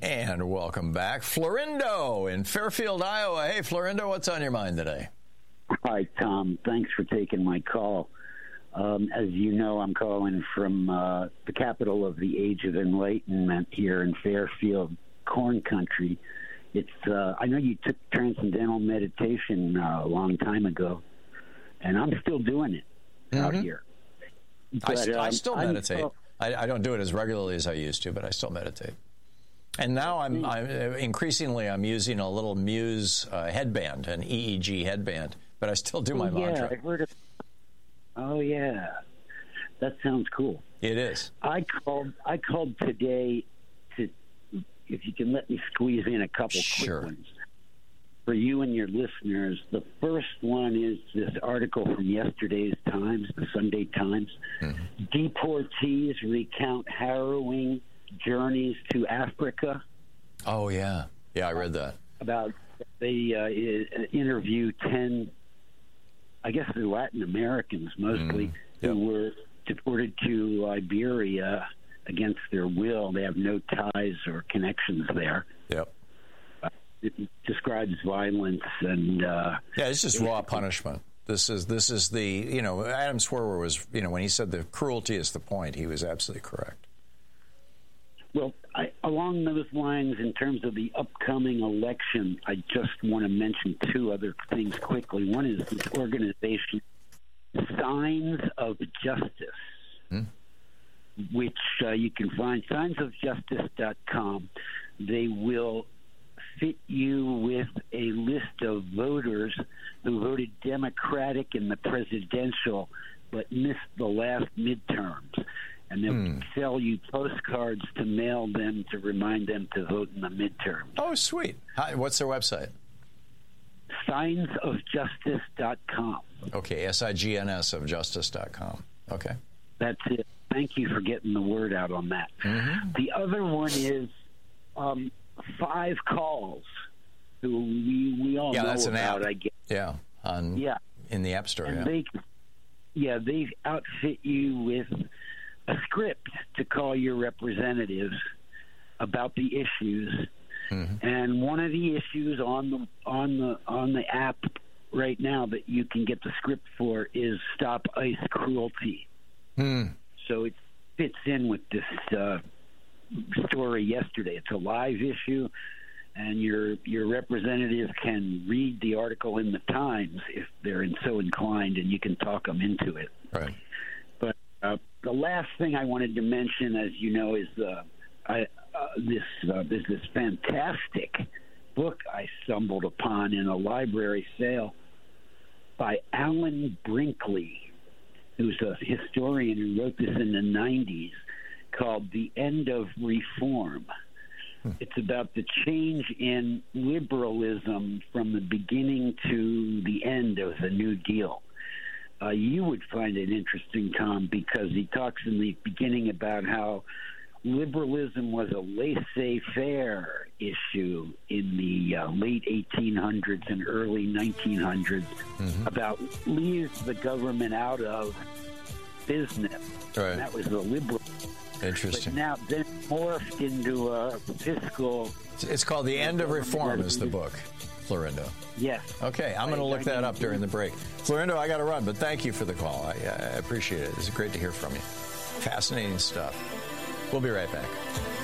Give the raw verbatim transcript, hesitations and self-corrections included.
And welcome back. Florindo in Fairfield, Iowa. Hey, Florindo, what's on your mind today? Hi, Tom. Thanks for taking my call. Um, as you know, I'm calling from uh, the capital of the Age of Enlightenment here in Fairfield, corn country. It's uh, I know you took transcendental meditation uh, a long time ago, and I'm still doing it mm-hmm. out here. But, I, st- um, I still I'm, meditate. uh, I, I don't do it as regularly as I used to, but I still meditate. And now I'm, I'm increasingly I'm using a little Muse uh, headband, an E E G headband, but I still do my oh, yeah, mantra. I heard of, oh yeah, that sounds cool. It is. I called. I called today to, if you can let me squeeze in a couple Sure. quick ones for you and your listeners. The first one is this article from yesterday's Times, the Sunday Times. Mm-hmm. Deportees recount harrowing journeys to Africa. Oh, yeah. Yeah, I read that. About they uh, interview ten, I guess they're Latin Americans mostly, mm, yep. who were deported to Liberia against their will. They have no ties or connections there. Yep. Uh, it describes violence and... Uh, yeah, it's just raw punishment. This is, this is the, you know, Adam Swerwer was, you know, when he said the cruelty is the point, he was absolutely correct. Well, I, along those lines, in terms of the upcoming election, I just want to mention two other things quickly. One is this organization, Signs of Justice, hmm. which uh, you can find, signs of justice dot com. They will fit you with a list of voters who voted Democratic in the presidential but missed the last midterms. And they'll hmm. sell you postcards to mail them to remind them to vote in the midterms. Oh, sweet. Hi, what's their website? signs of justice dot com. Okay, S I G N S of justice dot com. Okay. That's it. Thank you for getting the word out on that. Mm-hmm. The other one is um, Five Calls, who we, we all yeah, know that's an about, app. I guess. Yeah, on, yeah, in the App Store. And yeah. They, yeah, they outfit you with a script to call your representatives about the issues, mm-hmm. and one of the issues on the on the on the app right now that you can get the script for is Stop ICE Cruelty. Mm. So it fits in with this uh, story yesterday. It's a live issue, and your your representative can read the article in the Times if they're so inclined, and you can talk them into it. Right. But uh, the last thing I wanted to mention, as you know, is uh, I, uh, this uh, there's this fantastic book I stumbled upon in a library sale by Alan Brinkley, who's a historian who wrote this in the nineties, called The End of Reform. Hmm. It's about the change in liberalism from the beginning to the end of the New Deal. Uh, you would find it interesting, Tom, because he talks in the beginning about how liberalism was a laissez-faire issue in the uh, late eighteen hundreds and early nineteen hundreds, mm-hmm. about leave the government out of business. Right. And that was the liberal. Interesting. But now then morphed into a fiscal... It's called The End of Reform is the book, Florindo. Yes. Okay, I'm going to look that up during the break. Florindo, I got to run, but thank you for the call. I, I appreciate it. It's great to hear from you. Fascinating stuff. We'll be right back.